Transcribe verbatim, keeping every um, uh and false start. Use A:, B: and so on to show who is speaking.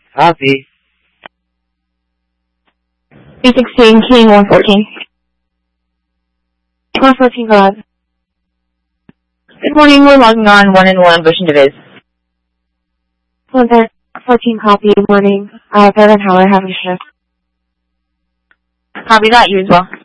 A: Copy.
B: B sixteen, King one fourteen. one fourteen, go ahead.
C: Good morning, we're logging on one and one, Bush and DeViz.
B: one fourteen, copy, morning. Uh, Bevan Howard, have a shift.
C: Copy that, you as well.